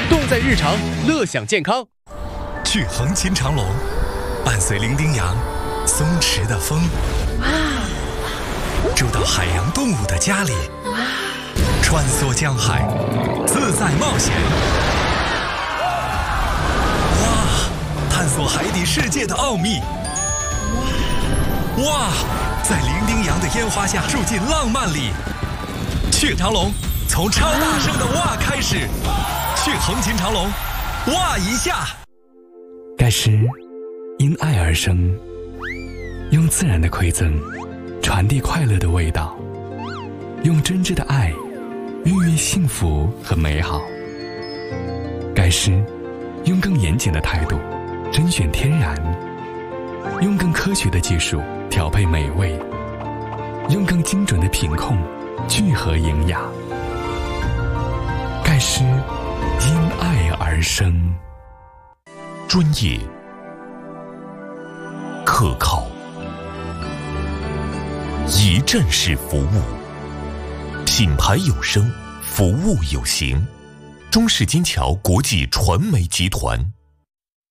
动在日常，乐享健康。 去横琴长隆，伴随伶仃洋松弛的风，住到海洋动物的家里，穿梭江海，自在冒险。哇，探索海底世界的奥秘。哇，在伶仃洋的烟花下住进浪漫里。去长隆，从超大声的哇开始。去横琴长隆，哇一下。 盖诗因爱而生，用自然的馈赠传递快乐的味道，用真挚的爱孕育幸福和美好。盖诗用更严谨的态度甄选天然，用更科学的技术调配美味，用更精准的品控聚合营养。盖诗因爱而生。 专业、可靠、一站式服务，品牌有声，服务有形。中式金桥国际传媒集团。